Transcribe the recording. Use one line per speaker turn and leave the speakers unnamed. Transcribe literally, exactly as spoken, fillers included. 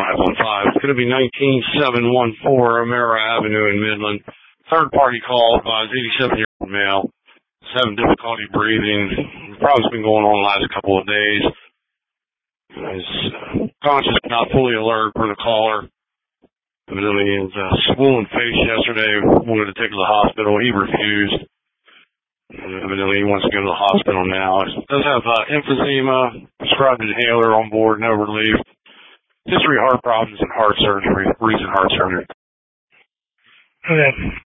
five one five. It's going to be nineteen seven one four O'Mara Avenue in Midland. Third party call by eighty-seven-year-old male. He's having difficulty breathing. The problem's been going on the last couple of days. His conscious not fully alert for the caller. Evidently, his uh, swollen face yesterday wanted to take him to the hospital. He refused. And evidently, he wants to go to the hospital now. He does have uh, emphysema, prescribed inhaler on board, no relief. History of heart problems and heart surgery, recent heart surgery. Okay.